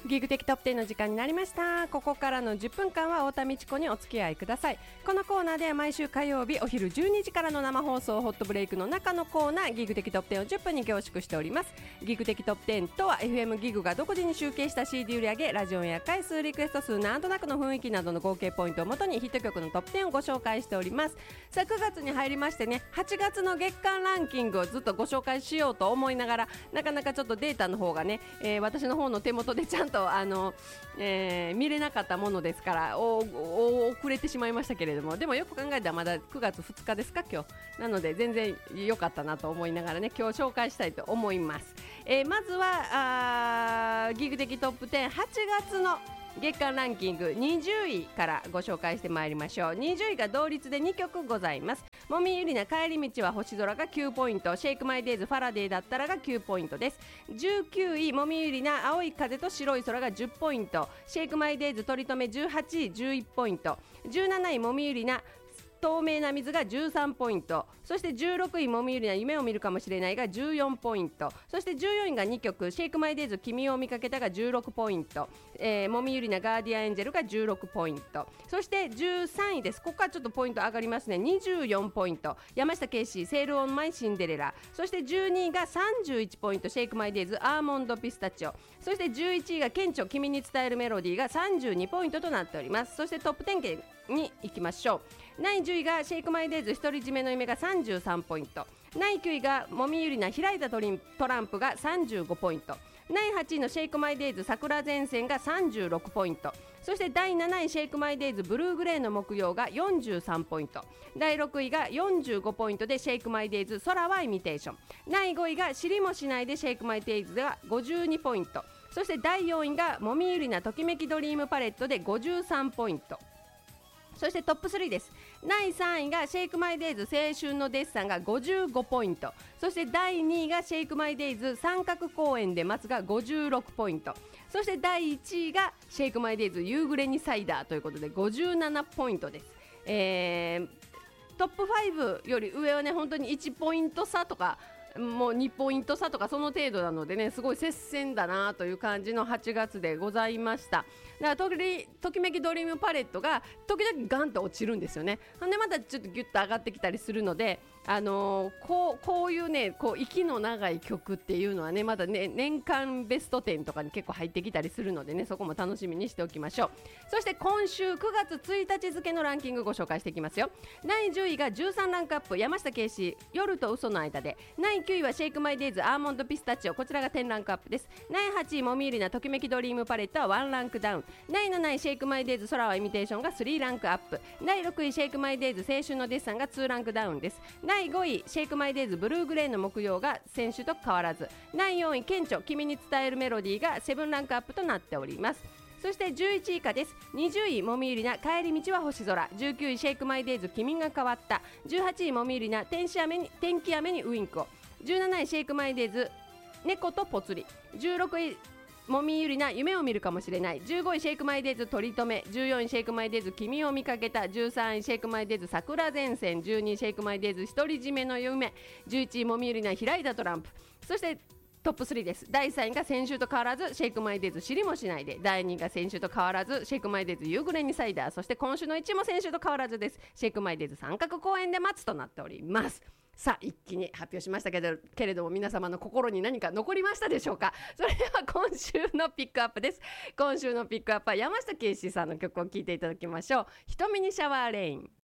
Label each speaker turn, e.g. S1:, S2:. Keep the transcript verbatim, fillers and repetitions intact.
S1: ギグ的トップテンの時間になりました。ここからのじゅっぷんかんは太田美智子にお付き合いください。このコーナーでは毎週火曜日お昼じゅうにじからの生放送ホットブレイクの中のコーナーギグ的トップテンをじゅっぷんに凝縮しております。ギグ的トップテンとは エフエム ギグが独自に集計した シーディー 売り上げ、ラジオや回数、リクエスト数、なんとなくの雰囲気などの合計ポイントをもとにヒット曲のトップテンをご紹介しております。さあくがつに入りましてね、はちがつの月間ランキングをずっとご紹介しようと思いながら、なかなかちょっとデータの方がね、えー、私の方の手元でちゃんとあの、えー、見れなかったものですからおお遅れてしまいましたけれども、でもよく考えたらまだくがつふつかですか今日なので、全然良かったなと思いながらね、今日紹介したいと思います。えー、まずはあギグ的トップテンはちがつの月間ランキングにじゅういからご紹介してまいりましょう。にじゅういが同率でにきょくございます。もみゆりな帰り道は星空がきゅうポイント、シェイクマイデイズファラデーだったらがきゅうポイントです。じゅうきゅういもみゆりな青い風と白い空がじゅっポイント、シェイクマイデイズ取り留めじゅうはちいじゅういちポイント、じゅうなないもみゆりな透明な水がじゅうさんポイント、そしてじゅうろくいもみゆりな夢を見るかもしれないがじゅうよんポイント、そしてじゅうよんいがにきょくシェイクマイデイズ君を見かけたがじゅうろくポイント、えー、もみゆりなガーディアンエンジェルがじゅうろくポイント、そしてじゅうさんいです。ここからちょっとポイント上がりますね。にじゅうよんポイント山下圭司セールオンマイシンデレラ、そしてじゅうにいがさんじゅういちポイントシェイクマイデイズアーモンドピスタチオ、そしてじゅういちいが顕著君に伝えるメロディーがさんじゅうにポイントとなっております。そしてトップじゅう圏に行きましょう。だいじゅういがシェイクマイデイズ独り占めの夢がさんじゅうさんポイント、だいきゅういがもみゆりな開いたトリントランプがさんじゅうごポイント、だいはちいのシェイクマイデイズ桜前線がさんじゅうろくポイント、そしてだいなないシェイクマイデイズブルーグレーの木曜がよんじゅうさんポイント、だいろくいがよんじゅうごポイントでシェイクマイデイズ空はイミテーション、だいごいが知りもしないでシェイクマイデイズではごじゅうにポイント、そしてだいよんいがもみゆりなときめきドリームパレットでごじゅうさんポイント。そしてトップスリーです。だいさんいがシェイクマイデイズ青春のデッサンがごじゅうごポイント、そしてだいにいがシェイクマイデイズ三角公園で待つがごじゅうろくポイント、そしてだいいちいがシェイクマイデイズ夕暮れにサイダーということでごじゅうななポイントです。えー、トップごより上はね本当にいちポイント差とかもうにポイント差とかその程度なのでね、すごい接戦だなという感じのはちがつでございました。だからと, ときめきドリームパレットが時々ガンと落ちるんですよね。でまたちょっとギュッと上がってきたりするので、あのー、こ, うこういうねこう息の長い曲っていうのはねまだね年間ベストじゅうとかに結構入ってきたりするのでね、そこも楽しみにしておきましょう。そして今週くがつついたち付のランキングご紹介していきますよ。だいじゅういがじゅうさんランクアップ山下圭司夜と嘘の間で、だいきゅういはシェイクマイデイズアーモンドピスタチオ、こちらがじゅうランクアップです。だいはちいもみゆりなときめきドリームパレットはワンランクダウン、だいなないシェイクマイデイズ空はイミテーションがスリーランクアップ、だいろくいシェイクマイデイズ青春のデッサンがツーランクダウンです。だいごいシェイクマイデイズブルーグレーの木曜が先週と変わらず、だいよんい顕著君に伝えるメロディーがセブンランクアップとなっております。そしてじゅういちい以下です。にじゅういもみゆりな帰り道は星空、じゅうきゅういシェイクマイデイズ君が変わった、じゅうはちいもみゆりな天使雨に天気雨にウインクを、じゅうなないシェイクマイデイズ猫とぽつり、じゅうろくいもみゆりな夢を見るかもしれない、じゅうごいシェイクマイデイズ取り留め、じゅうよんいシェイクマイデイズ君を見かけた、じゅうさんいシェイクマイデイズ桜前線、じゅうにいシェイクマイデイズ独り占めの夢、じゅういちいもみゆりな開いたトランプ、そしてトップスリーです。だいさんいが先週と変わらずシェイクマイデイズ知りもしないで、だいにいが先週と変わらずシェイクマイデイズ夕暮れにサイダー、そして今週のいちいも先週と変わらずです。シェイクマイデイズ三角公園で待つとなっております。さあ一気に発表しましたけど、けれども皆様の心に何か残りましたでしょうか。それでは今週のピックアップです。今週のピックアップは山下圭司さんの曲を聴いていただきましょう。瞳にシャワーレイン。